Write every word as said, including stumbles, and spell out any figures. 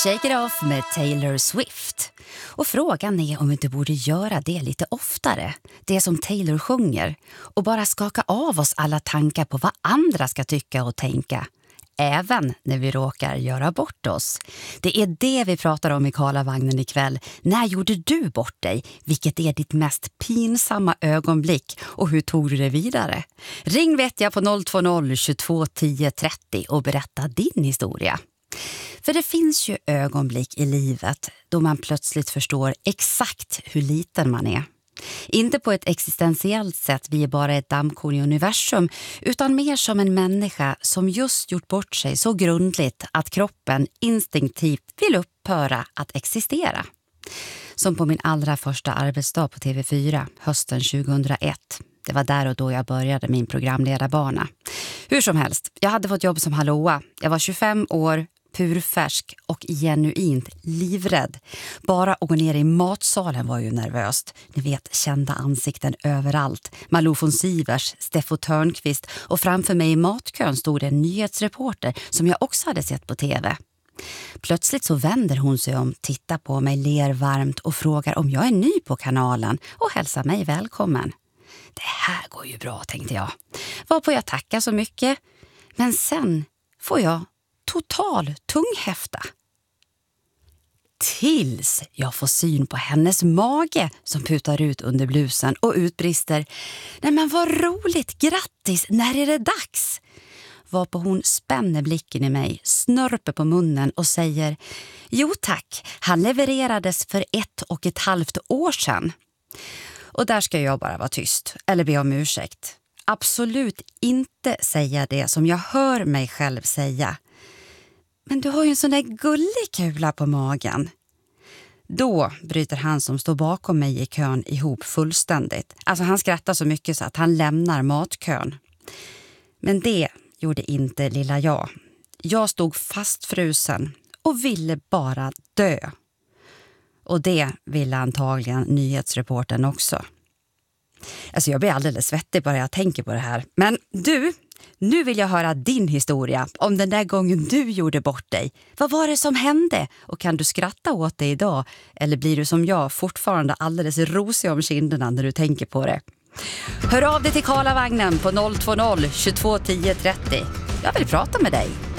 Shake It Off med Taylor Swift. Och frågan är om vi inte borde göra det lite oftare. Det som Taylor sjunger. Och bara skaka av oss alla tankar på vad andra ska tycka och tänka. Även när vi råkar göra bort oss. Det är det vi pratar om i Karlavagnen ikväll. När gjorde du bort dig? Vilket är ditt mest pinsamma ögonblick? Och hur tog du det vidare? Ring vet jag på noll två noll tjugotvå tio trettio och berätta din historia. För det finns ju ögonblick i livet då man plötsligt förstår exakt hur liten man är. Inte på ett existentiellt sätt, vi är bara ett dammkorn i universum, utan mer som en människa som just gjort bort sig så grundligt att kroppen instinktivt vill upphöra att existera. Som på min allra första arbetsdag på T V fyra hösten tjugohundraett. Det var där och då jag började min programledarbana. Hur som helst, jag hade fått jobb som hallåa. Jag var tjugofem år, purfärsk och genuint livrädd. Bara att gå ner i matsalen var ju nervöst. Ni vet, kända ansikten överallt. Malou von Sivers, Steffo Törnqvist och framför mig i matkön stod en nyhetsreporter som jag också hade sett på tv. Plötsligt så vänder hon sig om, tittar på mig, ler varmt och frågar om jag är ny på kanalen och hälsar mig välkommen. Det här går ju bra, tänkte jag. Varpå jag tackar så mycket. Men sen får jag total tunghäfta. Tills jag får syn på hennes mage som putar ut under blusen och utbrister: nej men vad roligt, grattis, när är det dags? Varpå hon spänner blicken i mig, snörper på munnen och säger: jo tack, han levererades för ett och ett halvt år sedan. Och där ska jag bara vara tyst, eller be om ursäkt. Absolut inte säga det som jag hör mig själv säga. Men du har ju en sån där gullig kula på magen. Då bryter han som står bakom mig i kön ihop fullständigt. Alltså han skrattar så mycket så att han lämnar matkön. Men det gjorde inte lilla jag. Jag stod fastfrusen och ville bara dö. Och det ville antagligen nyhetsreportern också. Alltså jag blir alldeles svettig bara jag tänker på det här. Men du, nu vill jag höra din historia om den där gången du gjorde bort dig. Vad var det som hände? Och kan du skratta åt det idag? Eller blir du som jag fortfarande alldeles rosig om kinderna när du tänker på det? Hör av dig till Karlavagnen på noll två noll tjugotvå tio trettio. Jag vill prata med dig.